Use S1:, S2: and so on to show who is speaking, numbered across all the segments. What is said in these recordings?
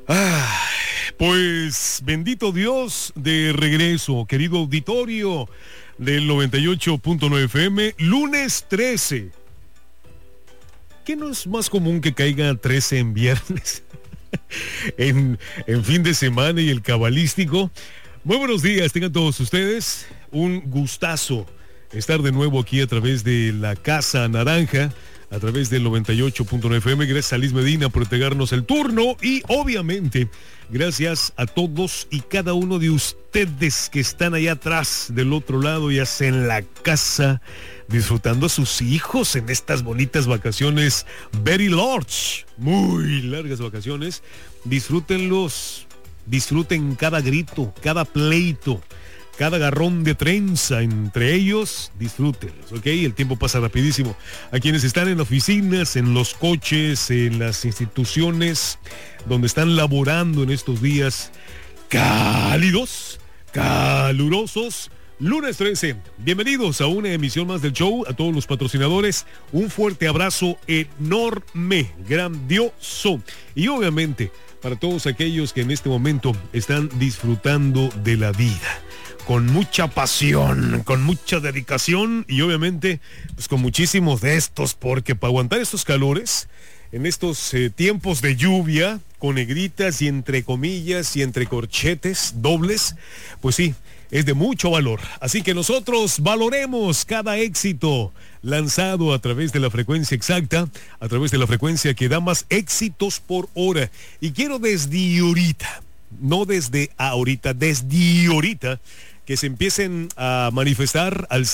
S1: Ah, pues bendito Dios, de regreso, querido auditorio del 98.9 FM, lunes 13. ¿Qué no es más común que caiga 13 en viernes? en fin de semana y el cabalístico. Muy buenos días, tengan todos ustedes. Un gustazo estar de nuevo aquí a través de la Casa Naranja, a través del 98.9 FM. Gracias a Liz Medina por entregarnos el turno y obviamente gracias a todos y cada uno de ustedes que están allá atrás del otro lado, ya sea en la casa, disfrutando a sus hijos en estas bonitas vacaciones very large, muy largas vacaciones. Disfrútenlos, disfruten cada grito, cada pleito, cada garrón de trenza entre ellos, disfrútenlos, ¿ok? El tiempo pasa rapidísimo. A quienes están en oficinas, en los coches, en las instituciones donde están laborando en estos días cálidos, calurosos, lunes 13, bienvenidos a una emisión más del show. A todos los patrocinadores, un fuerte abrazo enorme, grandioso. Y obviamente, para todos aquellos que en este momento están disfrutando de la vida con mucha pasión, con mucha dedicación y obviamente pues con muchísimos de estos, porque para aguantar estos calores, en estos tiempos de lluvia, con negritas y entre comillas y entre corchetes dobles, pues sí, es de mucho valor. Así que nosotros valoremos cada éxito lanzado a través de la frecuencia exacta, a través de la frecuencia que da más éxitos por hora. Y quiero desde ahorita, no desde ahorita, desde ahorita, que se empiecen a manifestar al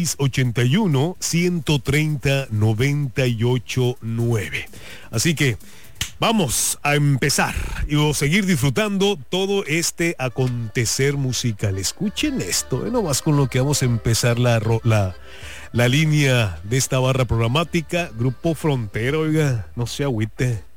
S1: 6681-130-989. Así que vamos a empezar y a seguir disfrutando todo este acontecer musical. Escuchen esto, no más con lo que vamos a empezar la línea de esta barra programática. Grupo Frontera, oiga, no se agüite.